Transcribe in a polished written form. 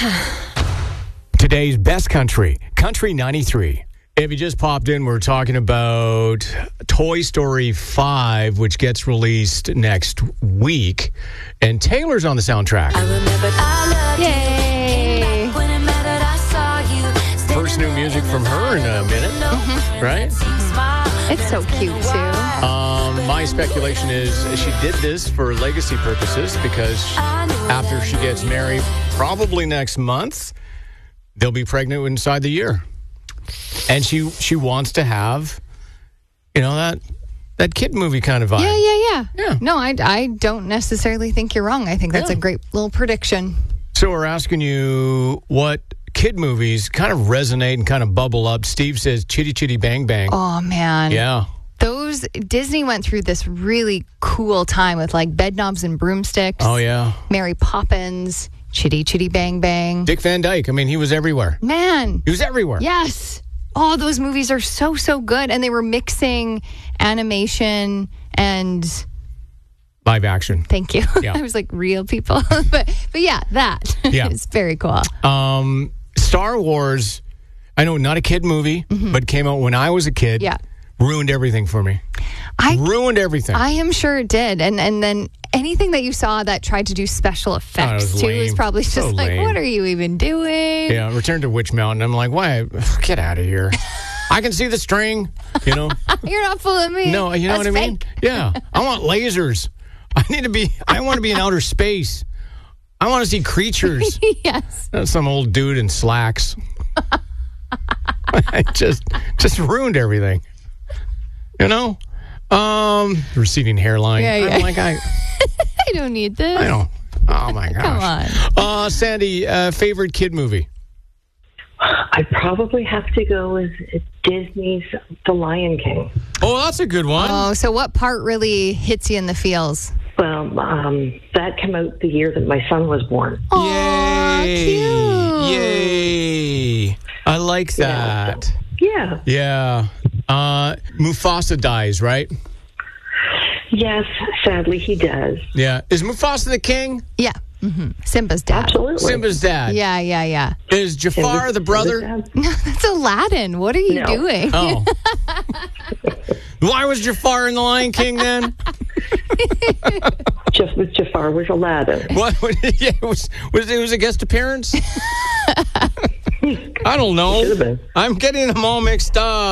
Today's best country, Country 93. If you just popped in, we're talking about Toy Story 5, which gets released next week. And Taylor's on the soundtrack. Yay! First new music from her in a minute, right? It's so cute, too. My speculation is she did this for legacy purposes because after she gets married, probably next month, they'll be pregnant inside the year. And she wants to have, that kid movie kind of vibe. Yeah. No, I don't necessarily think you're wrong. I think that's a great little prediction. So we're asking you what kid movies kind of resonate and kind of bubble up. Steve says Chitty Chitty Bang Bang. Oh, man. Yeah. Disney went through this really cool time with like Bedknobs and Broomsticks. Oh, yeah. Mary Poppins, Chitty Chitty Bang Bang. Dick Van Dyke. I mean, he was everywhere. Man. He was everywhere. Yes. Oh, those movies are so, so good. And they were mixing animation and... live action. Thank you. Yeah. I was like, real people. but yeah, that is very cool. Star Wars, I know, not a kid movie, but came out when I was a kid. Yeah. Ruined everything for me. Ruined everything. I am sure it did. And then anything that you saw that tried to do special effects too was probably just like, lame. what are you even doing? Yeah, Return to Witch Mountain. I'm like, why? Get out of here. I can see the string, You're not fooling me. No, you know That's what I mean? fake. Yeah. I want lasers. I want to be in outer space. I want to see creatures. Yes. Some old dude in slacks. I just ruined everything. Receding hairline. Yeah. I'm like, I don't need this. don't. Oh, my gosh. Come on. Sandy, favorite kid movie? I'd probably have to go with Disney's The Lion King. Oh, that's a good one. Oh, so what part really hits you in the feels? Well, that came out the year that my son was born. Oh, cute. Yay. I like that. Yeah. Yeah. Mufasa dies, right? Yes, sadly he does. Yeah. Is Mufasa the king? Yeah. Simba's dad. Absolutely. Simba's dad. Yeah. Is Jafar the brother? That's Aladdin. What are you doing? Oh. Why was Jafar in The Lion King then? Jafar was Aladdin. What? Yeah, it was a guest appearance? I don't know. Should have been. I'm getting them all mixed up.